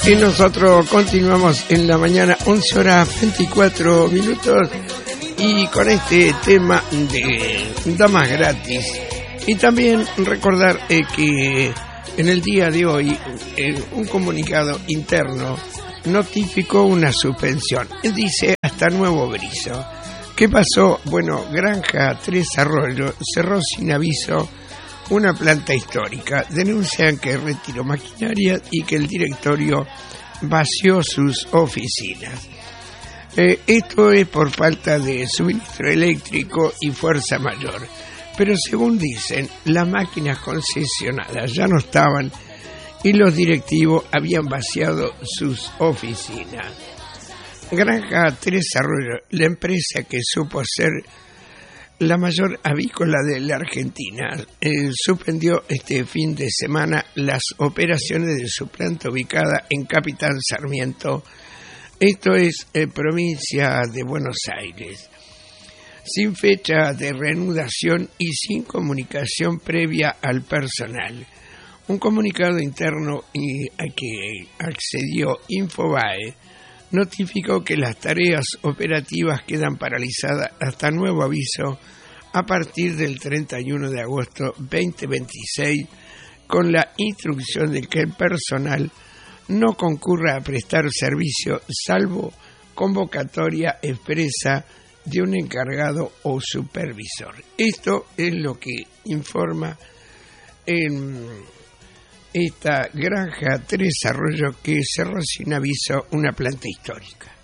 Y nosotros continuamos en la mañana, 11 horas 24 minutos, y con este tema de damas gratis. Y también recordar que en el día de hoy un comunicado interno notificó una suspensión. Dice hasta nuevo aviso. ¿Qué pasó? Bueno, Granja Tres Arroyos cerró sin aviso una planta histórica. Denuncian que retiró maquinaria y que el directorio vació sus oficinas. Esto es por falta de suministro eléctrico y fuerza mayor. Pero según dicen, las máquinas concesionadas ya no estaban y los directivos habían vaciado sus oficinas. Granja Tres Arroyos, la empresa que supo ser la mayor avícola de la Argentina, suspendió este fin de semana las operaciones de su planta ubicada en Capitán Sarmiento, esto es provincia de Buenos Aires, sin fecha de reanudación y sin comunicación previa al personal. Un comunicado interno a que accedió Infobae notificó que las tareas operativas quedan paralizadas hasta nuevo aviso a partir del 31 de agosto 2026, con la instrucción de que el personal no concurra a prestar servicio salvo convocatoria expresa de un encargado o supervisor. Esto es lo que informa en esta Granja Tres Arroyos, que cerró sin aviso una planta histórica.